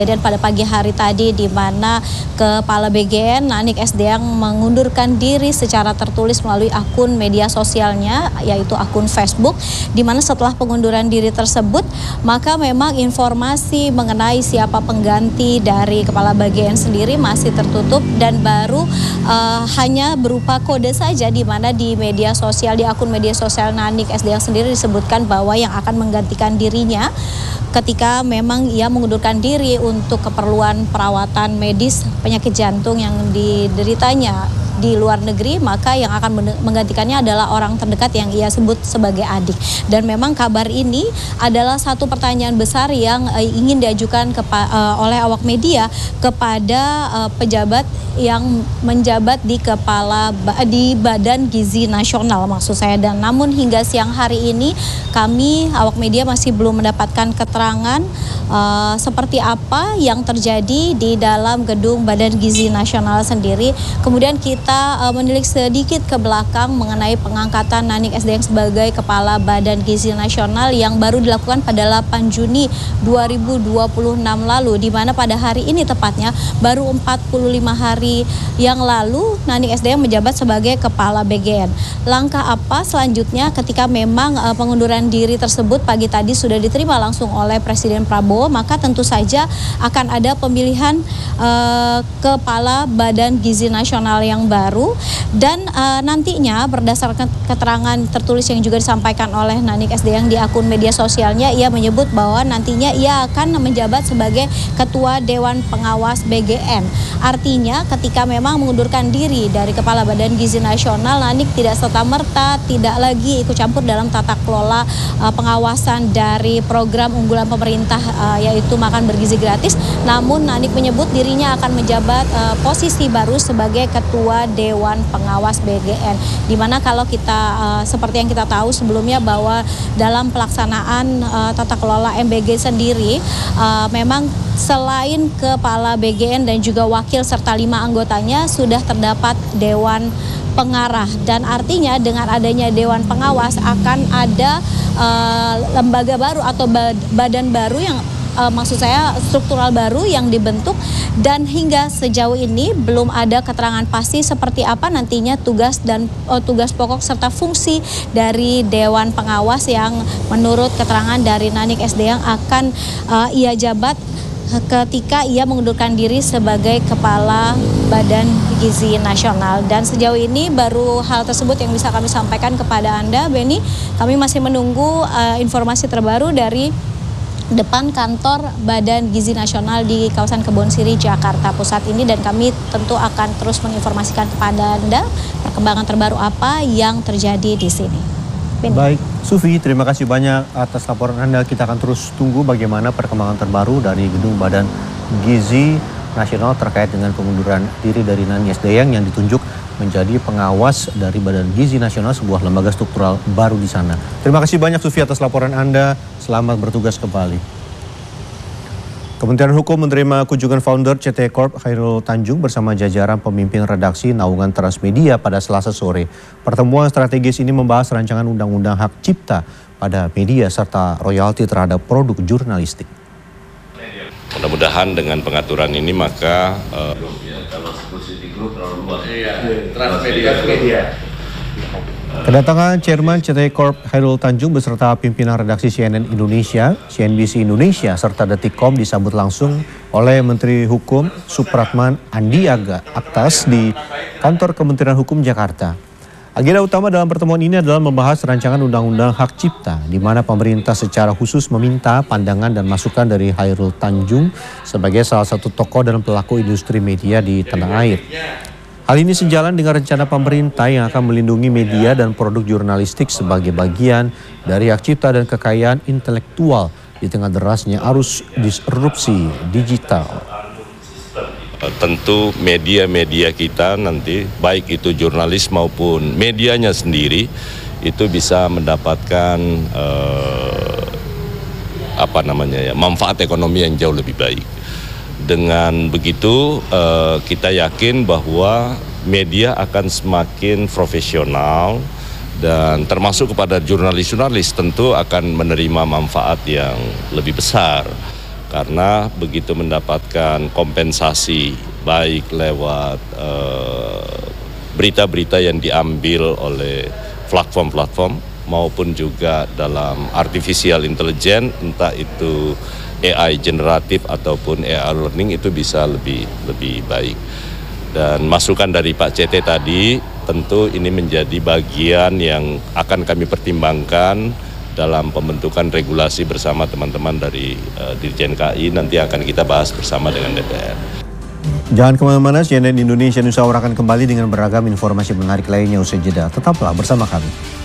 Dan pada pagi hari tadi di mana Kepala BGN Nanik Sdang mengundurkan diri secara tertulis melalui akun media sosialnya yaitu akun Facebook, di mana setelah pengunduran diri tersebut maka memang informasi mengenai siapa pengganti dari Kepala BGN sendiri masih tertutup dan baru hanya berupa kode saja, di mana di media sosial, di akun media sosial Nanik Sdang sendiri disebutkan bahwa yang akan menggantikan dirinya ketika memang ia mengundurkan diri untuk keperluan perawatan medis penyakit jantung yang dideritanya di luar negeri, maka yang akan menggantikannya adalah orang terdekat yang ia sebut sebagai adik. Dan memang kabar ini adalah satu pertanyaan besar yang ingin diajukan oleh awak media kepada pejabat yang menjabat di Badan Gizi Nasional maksud saya. Dan namun hingga siang hari ini kami awak media masih belum mendapatkan keterangan seperti apa yang terjadi di dalam gedung Badan Gizi Nasional sendiri. Kemudian kita menilik sedikit ke belakang mengenai pengangkatan Nanik Sdang sebagai Kepala Badan Gizi Nasional yang baru dilakukan pada 8 Juni 2026 lalu, di mana pada hari ini tepatnya baru 45 hari yang lalu Nanik Sdang menjabat sebagai Kepala BGN. Langkah apa selanjutnya ketika memang pengunduran diri tersebut pagi tadi sudah diterima langsung oleh Presiden Prabowo, maka tentu saja akan ada pemilihan Kepala Badan Gizi Nasional yang baru. Dan nantinya berdasarkan keterangan tertulis yang juga disampaikan oleh Nanik Sdang di akun media sosialnya, ia menyebut bahwa nantinya ia akan menjabat sebagai Ketua Dewan Pengawas BGN. Artinya ketika memang mengundurkan diri dari Kepala Badan Gizi Nasional, Nanik tidak serta-merta tidak lagi ikut campur dalam tata kelola pengawasan dari program unggulan pemerintah yaitu makan bergizi gratis. Namun Nanik menyebut dirinya akan menjabat posisi baru sebagai Ketua Dewan Pengawas BGN, di mana kalau kita seperti yang kita tahu sebelumnya bahwa dalam pelaksanaan tata kelola MBG sendiri memang selain Kepala BGN dan juga wakil serta 5 anggotanya sudah terdapat Dewan Pengarah, dan artinya dengan adanya Dewan Pengawas akan ada lembaga baru atau badan baru yang maksud saya struktural baru yang dibentuk, dan hingga sejauh ini belum ada keterangan pasti seperti apa nantinya tugas pokok serta fungsi dari Dewan Pengawas yang menurut keterangan dari Nanik Sdang akan ia jabat ketika ia mengundurkan diri sebagai Kepala Badan Gizi Nasional. Dan sejauh ini baru hal tersebut yang bisa kami sampaikan kepada Anda, Beni. Kami masih menunggu informasi terbaru dari depan kantor Badan Gizi Nasional di kawasan Kebon Siri, Jakarta Pusat ini, dan kami tentu akan terus menginformasikan kepada Anda perkembangan terbaru apa yang terjadi di sini. Baik, Sufi, terima kasih banyak atas laporan Anda. Kita akan terus tunggu bagaimana perkembangan terbaru dari gedung Badan Gizi Nasional terkait dengan pengunduran diri dari Nanik Sdang yang ditunjuk menjadi pengawas dari Badan Gizi Nasional, sebuah lembaga struktural baru di sana. Terima kasih banyak Sufi atas laporan Anda. Selamat bertugas kembali. Kementerian Hukum menerima kunjungan founder CT Corp Khairul Tanjung bersama jajaran pemimpin redaksi naungan Transmedia pada Selasa sore. Pertemuan strategis ini membahas rancangan undang-undang hak cipta pada media serta royalti terhadap produk jurnalistik. Mudah-mudahan dengan pengaturan ini maka kedatangan Chairman CT Corp Khairul Tanjung beserta pimpinan redaksi CNN Indonesia, CNBC Indonesia, serta Detikcom disambut langsung oleh Menteri Hukum Supratman Andi Aktas di kantor Kementerian Hukum Jakarta. Agenda utama dalam pertemuan ini adalah membahas rancangan undang-undang hak cipta, di mana pemerintah secara khusus meminta pandangan dan masukan dari Khairul Tanjung sebagai salah satu tokoh dan pelaku industri media di tanah air. Hal ini sejalan dengan rencana pemerintah yang akan melindungi media dan produk jurnalistik sebagai bagian dari hak cipta dan kekayaan intelektual di tengah derasnya arus disrupsi digital. Tentu media-media kita nanti, baik itu jurnalis maupun medianya sendiri, itu bisa mendapatkan manfaat ekonomi yang jauh lebih baik. Dengan begitu kita yakin bahwa media akan semakin profesional dan termasuk kepada jurnalis-jurnalis tentu akan menerima manfaat yang lebih besar. Karena begitu mendapatkan kompensasi baik lewat berita-berita yang diambil oleh platform-platform maupun juga dalam artificial intelligence, entah itu AI generatif ataupun AI learning, itu bisa lebih baik. Dan masukan dari Pak CT tadi tentu ini menjadi bagian yang akan kami pertimbangkan dalam pembentukan regulasi bersama teman-teman dari Dirjen KI, nanti akan kita bahas bersama dengan DPR. Jangan kemana-mana, CNN Indonesia Newshour akan kembali dengan beragam informasi menarik lainnya usai jeda. Tetaplah bersama kami.